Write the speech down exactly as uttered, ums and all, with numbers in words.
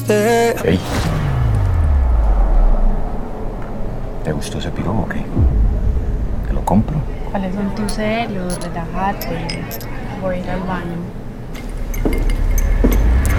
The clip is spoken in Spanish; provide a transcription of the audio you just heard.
quererte. Ey. ¿Te gustó ese pirobo o qué? ¿Te lo compro? ¿Cuáles son tus celos? Relájate. Voy a ir al baño.